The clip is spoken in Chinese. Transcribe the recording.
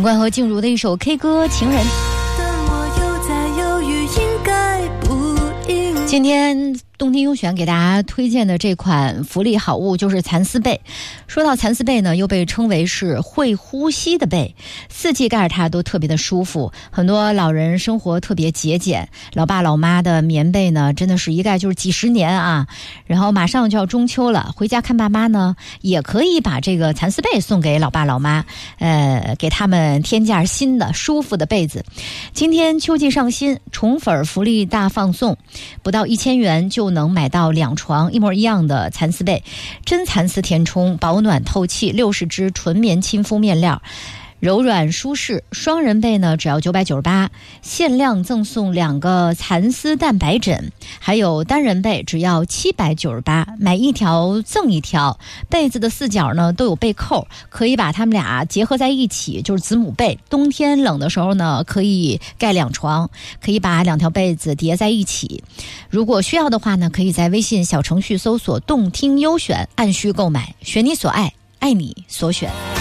冠和静茹的一首 K 歌《情人》。今天动听优选给大家推荐的这款福利好物就是蚕丝被。说到蚕丝被呢，又被称为是会呼吸的被，四季盖着它都特别的舒服。很多老人生活特别节俭，老爸老妈的棉被呢真的是一盖就是几十年啊。然后马上就要中秋了，回家看爸妈呢也可以把这个蚕丝被送给老爸老妈，给他们添件新的舒服的被子。今天秋季上新，宠粉福利大放送，不到1000元就能买到2床一模一样的蚕丝被，真蚕丝填充，保暖透气，60支纯棉亲肤面料，柔软舒适。双人被呢只要998，限量赠送2个蚕丝蛋白枕，还有单人被只要798，买1条赠1条。被子的4角呢都有被扣，可以把它们俩结合在一起，就是子母被。冬天冷的时候呢可以盖2床，可以把2条被子叠在一起。如果需要的话呢，可以在微信小程序搜索动听优选，按需购买，选你所爱，爱你所选。